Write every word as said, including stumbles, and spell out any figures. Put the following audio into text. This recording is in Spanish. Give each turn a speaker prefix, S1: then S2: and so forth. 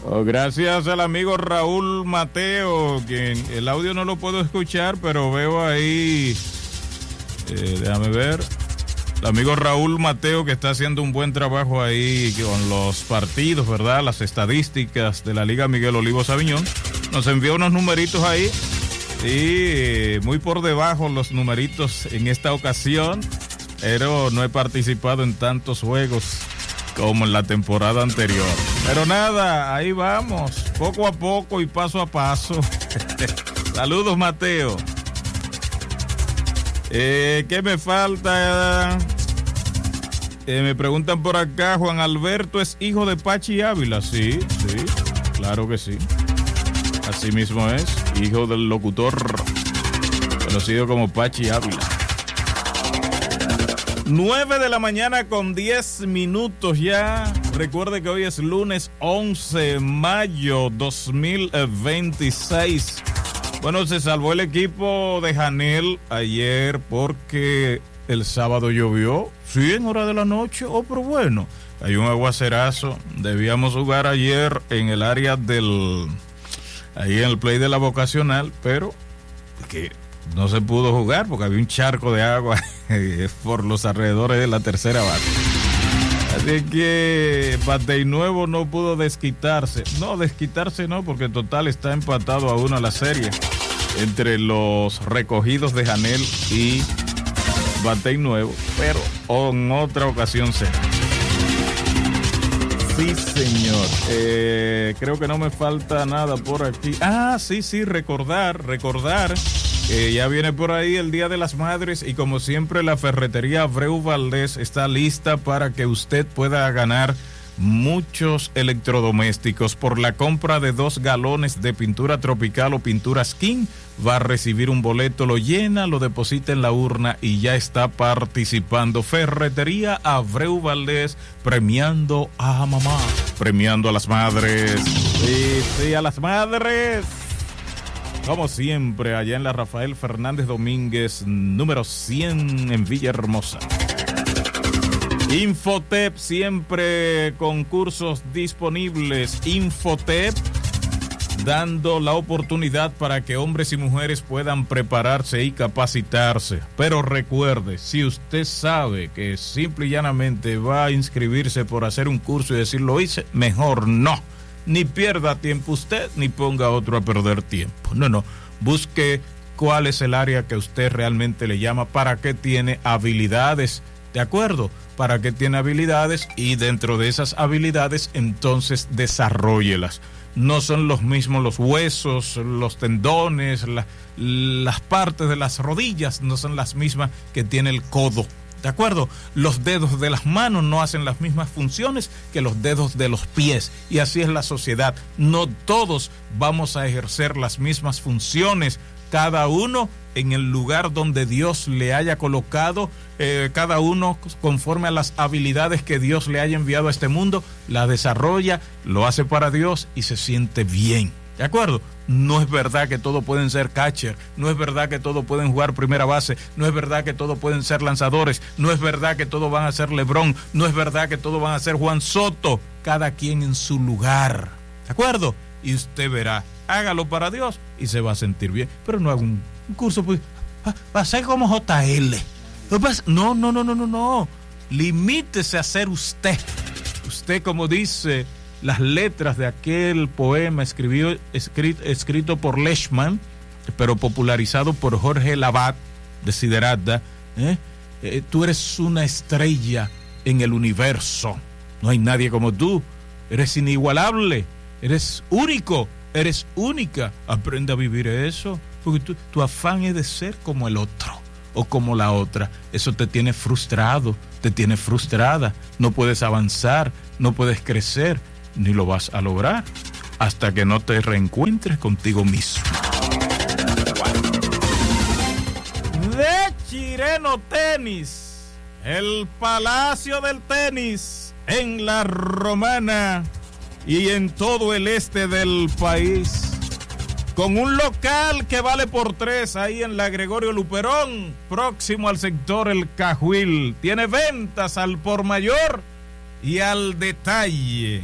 S1: Oh, gracias al amigo Raúl Mateo, quien el audio no lo puedo escuchar, pero veo ahí, eh, déjame ver, el amigo Raúl Mateo que está haciendo un buen trabajo ahí con los partidos, ¿verdad? Las estadísticas de la Liga Miguel Olivo Sabiñón. Nos envió unos numeritos ahí y muy por debajo los numeritos en esta ocasión, pero no he participado en tantos juegos como en la temporada anterior. Pero nada, ahí vamos, poco a poco y paso a paso. Saludos, Mateo. Eh, ¿Qué me falta? Eh, me preguntan por acá, Juan Alberto es hijo de Pachi Ávila. Sí, sí, claro que sí. Así mismo es, hijo del locutor conocido como Pachi Ávila. nueve de la mañana con diez minutos ya. Recuerde que hoy es lunes once de mayo dos mil veintiséis. Bueno, se salvó el equipo de Janel ayer porque el sábado llovió. Sí, en hora de la noche. Oh, pero bueno, hay un aguacerazo. Debíamos jugar ayer en el área del... ahí en el play de la vocacional, pero que no se pudo jugar porque había un charco de agua por los alrededores de la tercera base. Así que Batey Nuevo no pudo desquitarse. No, desquitarse no, porque en total está empatado a uno la serie entre los recogidos de Janel y Batey Nuevo, pero en otra ocasión será. Sí, señor. Eh, creo que no me falta nada por aquí. Ah, sí, sí, recordar, recordar que ya viene por ahí el Día de las Madres y como siempre la ferretería Abreu Valdés está lista para que usted pueda ganar muchos electrodomésticos. Por la compra de dos galones de pintura tropical o pintura skin va a recibir un boleto, lo llena, lo deposita en la urna y ya está participando. Ferretería Abreu Valdés, premiando a mamá, premiando a las madres. Sí, sí, a las madres. Como siempre, allá en la Rafael Fernández Domínguez, número cien en Villahermosa. Infotep, siempre concursos disponibles. Infotep, dando la oportunidad para que hombres y mujeres puedan prepararse y capacitarse. Pero recuerde, si usted sabe que simple y llanamente va a inscribirse por hacer un curso y decir lo hice, mejor no. Ni pierda tiempo usted, ni ponga a otro a perder tiempo. No, no. Busque cuál es el área que usted realmente le llama, para qué tiene habilidades, ¿de acuerdo? Para qué tiene habilidades y dentro de esas habilidades, entonces desarróllelas. No son los mismos los huesos, los tendones, la, las partes de las rodillas, no son las mismas que tiene el codo. ¿De acuerdo? Los dedos de las manos no hacen las mismas funciones que los dedos de los pies. Y así es la sociedad. No todos vamos a ejercer las mismas funciones. Cada uno en el lugar donde Dios le haya colocado, eh, cada uno conforme a las habilidades que Dios le haya enviado a este mundo, la desarrolla, lo hace para Dios y se siente bien. ¿De acuerdo? No es verdad que todos pueden ser catcher, no es verdad que todos pueden jugar primera base, no es verdad que todos pueden ser lanzadores, no es verdad que todos van a ser LeBron, no es verdad que todos van a ser Juan Soto, cada quien en su lugar. ¿De acuerdo? Y usted verá, hágalo para Dios y se va a sentir bien, pero no haga un curso, pues, va a ser como J L. No, no, no, no, no, no. Limítese a ser usted. Usted, como dice las letras de aquel poema escribió, escrito, escrito por Leishman, pero popularizado por Jorge Labat, Desiderata, ¿eh? Eh, tú eres una estrella en el universo. No hay nadie como tú. Eres inigualable. Eres único. Eres única. Aprende a vivir eso. Porque tú, tu afán es de ser como el otro o como la otra. Eso te tiene frustrado, te tiene frustrada. No puedes avanzar, no puedes crecer, ni lo vas a lograr hasta que no te reencuentres contigo mismo. De Chireno Tenis, el palacio del tenis en la Romana y en todo el este del país, con un local que vale por tres ahí en la Gregorio Luperón, próximo al sector El Cajuil. Tiene ventas al por mayor y al detalle.